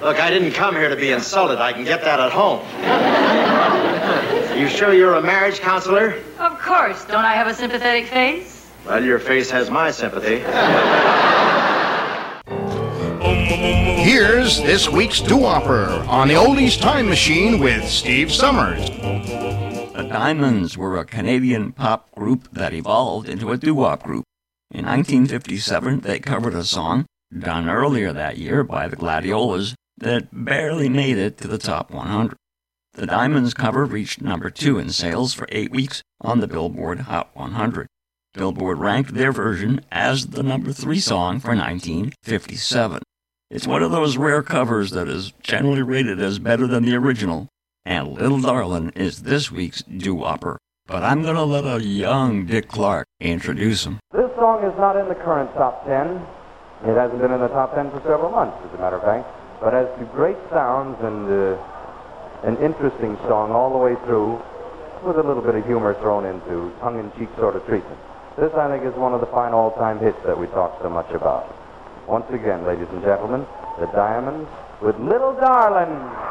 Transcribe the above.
Look, I didn't come here to be insulted. I can get that at home. You sure you're a marriage counselor? Of course. Don't I have a sympathetic face? Well, your face has my sympathy. Here's this week's doo-wopper on the Oldies Time Machine with Steve Summers. The Diamonds were a Canadian pop group that evolved into a doo-wop group. In 1957, they covered a song done earlier that year by the Gladiolas that barely made it to the top 100. The Diamonds cover reached number 2 in sales for 8 weeks on the Billboard Hot 100. Billboard ranked their version as the number 3 song for 1957. It's one of those rare covers that is generally rated as better than the original, and Little Darlin' is this week's doo-wopper. But I'm going to let a young Dick Clark introduce him. This song is not in the current top 10. It hasn't been in the top 10 for several months, as a matter of fact. But as to great sounds and an interesting song all the way through, with a little bit of humor thrown into, tongue-in-cheek sort of treatment. This, I think, is one of the fine all-time hits that we talk so much about. Once again, ladies and gentlemen, the Diamonds with Little Darlin'.